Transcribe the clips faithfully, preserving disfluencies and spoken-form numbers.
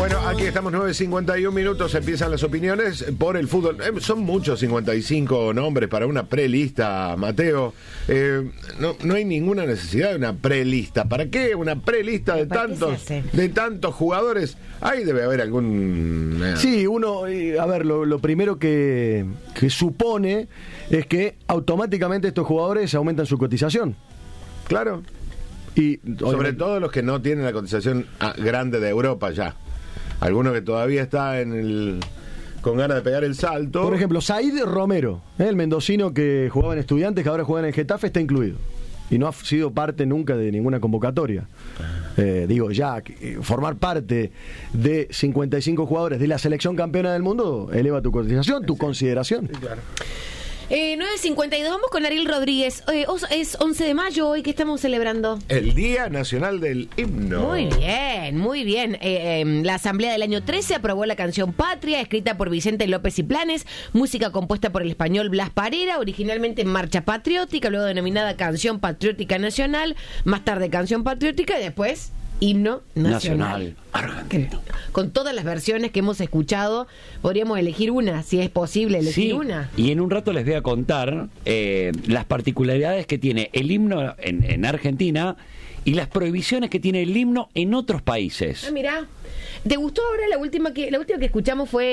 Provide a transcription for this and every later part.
Bueno, aquí estamos, nueve cincuenta y un minutos, empiezan las opiniones por el fútbol. Eh, son muchos cincuenta y cinco nombres para una prelista, Mateo. Eh, no, no hay ninguna necesidad de una prelista. ¿Para qué una prelista de tantos, de tantos jugadores? Ahí debe haber algún... Eh. Sí, uno, eh, a ver, lo, lo primero que, que supone es que automáticamente estos jugadores aumentan su cotización. Claro. Y sobre todo los que no tienen la cotización grande de Europa ya. Alguno que todavía está en el con ganas de pegar el salto. Por ejemplo, Said Romero, ¿eh? el mendocino que jugaba en Estudiantes, que ahora juega en el Getafe, está incluido. Y no ha sido parte nunca de ninguna convocatoria. Eh, digo, ya, formar parte de cincuenta y cinco jugadores de la selección campeona del mundo eleva tu cotización, tu consideración. Sí, claro. Eh, nueve cincuenta y dos, vamos con Ariel Rodríguez. Eh, es once de mayo hoy, que estamos celebrando el Día Nacional del Himno. Muy bien, muy bien. Eh, eh, la Asamblea del año trece aprobó la canción Patria, escrita por Vicente López y Planes, música compuesta por el español Blas Parera, originalmente en Marcha Patriótica, luego denominada Canción Patriótica Nacional, más tarde Canción Patriótica y después Himno Nacional, Nacional. Que, con todas las versiones que hemos escuchado, podríamos elegir una, si es posible elegir sí, una. Y en un rato les voy a contar eh, las particularidades que tiene el himno en, en Argentina y las prohibiciones que tiene el himno en otros países. Ah, mirá. ¿Te gustó ahora la última que la última que escuchamos fue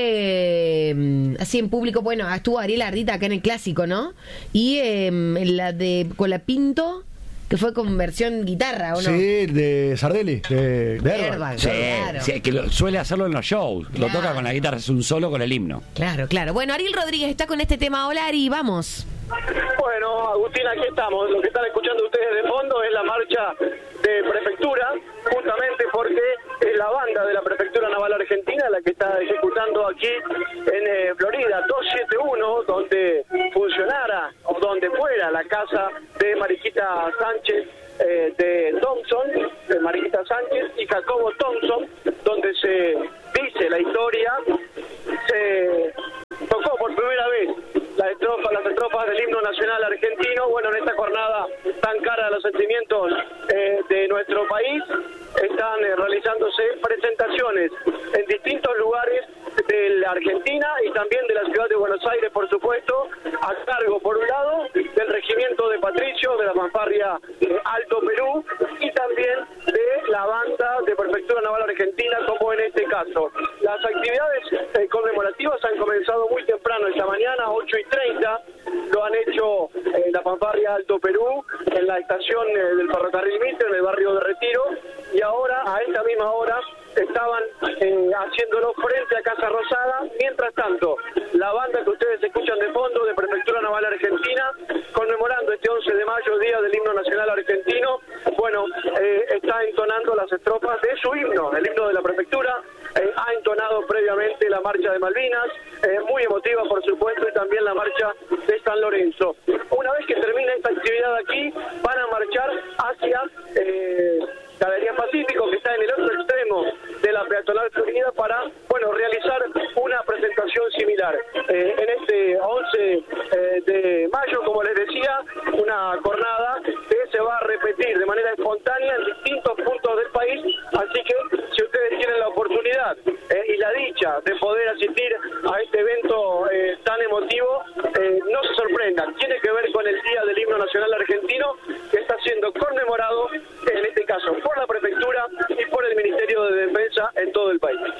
eh, así en público? Bueno, estuvo Ariel Ardita acá en el Clásico, ¿no? Y eh, la de Colapinto, que fue con versión guitarra, ¿o no? Sí, de Sardelli, de, de Airbag, sí, claro. sí, que lo, suele hacerlo en los shows. Claro. Lo toca con la guitarra, es un solo con el himno. Claro, claro. Bueno, Ariel Rodríguez está con este tema. Hola, Ari, vamos. Bueno, Agustín, aquí estamos. Lo que están escuchando ustedes de fondo es la marcha de prefectura, justamente porque es la banda de la Prefectura Naval Argentina la que está ejecutando aquí en eh, Florida doscientos setenta y uno, donde funcionara o donde fuera la casa de Mariquita Sánchez eh, de Thompson, de Mariquita Sánchez y Jacobo Thompson, donde se dice la historia, se tocó por primera vez las estrofas, las estrofas del himno nacional argentino. Bueno, en esta jornada tan cara a los sentimientos eh, de nuestro país, están eh, realizándose presentaciones en distintos lugares de la Argentina y también de la ciudad de Buenos Aires, por supuesto, a cargo, por un lado, del regimiento de Patricio, de la fanfarria eh, Alto Perú, y también de la banda de Prefectura Naval Argentina, como en este caso. Las actividades eh, conmemorativas han comenzado muy temprano esta mañana, ocho y treinta, lo han hecho eh, la fanfarria Alto Perú, en la estación eh, del ferrocarril Mitre, en el barrio de Retiro, y ahora, a esta misma hora, estaban eh, haciéndolo frente a Casa Rosada. Mientras tanto, la banda que ustedes escuchan de fondo de Prefectura Naval Argentina, conmemorando este once de mayo, Día del Himno Nacional Argentino, bueno, eh, está entonando las estrofas de su himno, el himno de la Prefectura. Eh, ha entonado previamente la marcha de Malvinas, eh, muy emotiva por supuesto, y también la marcha de San Lorenzo. Una vez que termine esta actividad aquí, van a marchar hacia eh, Galería Pacífico, que está en el otro extremo de la peatonal Florida, para, bueno, realizar una presentación similar. Eh, en este once eh, de mayo, como les decía, una jornada que se va a repetir de manera espontánea en distintos puntos del país, así que si ustedes tienen la oportunidad eh, y la dicha de poder asistir a este evento eh, tan emotivo, eh, no se sorprendan, tiene que ver con el Día del Himno Nacional Argentino, que está siendo conmemorado, en este caso, por la Prefectura y por el Ministerio de Defensa en todo el país.